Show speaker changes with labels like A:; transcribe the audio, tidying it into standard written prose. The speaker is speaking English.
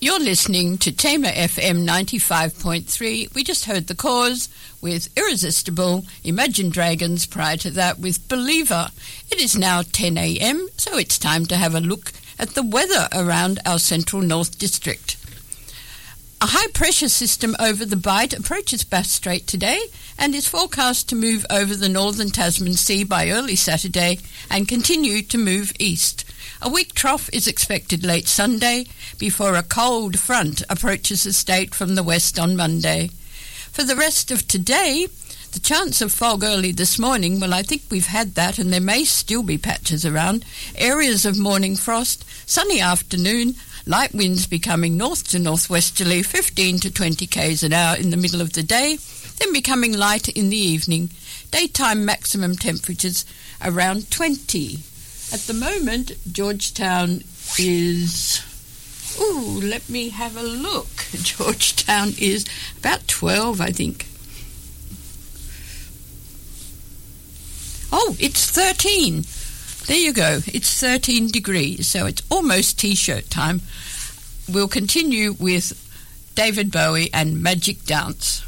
A: You're listening to Tamer FM 95.3. We just heard The Cause with Irresistible, Imagine Dragons, prior to that with Believer. It is now 10 a.m, so it's time to have a look at the weather around our Central North District. A high-pressure system over the Bight approaches Bass Strait today and is forecast to move over the northern Tasman Sea by early Saturday and continue to move east. A weak trough is expected late Sunday before a cold front approaches the state from the west on Monday. For the rest of today, the chance of fog early this morning, well, I think we've had that and there may still be patches around. Areas of morning frost, sunny afternoon, light winds becoming north to northwesterly, 15 to 20 k's an hour in the middle of the day, then becoming light in the evening. Daytime maximum temperatures around 20. At the moment, Georgetown is... let me have a look. Georgetown is about 12, I think. Oh, it's 13. There you go. It's 13 degrees, so it's almost T-shirt time. We'll continue with David Bowie and Magic Dance.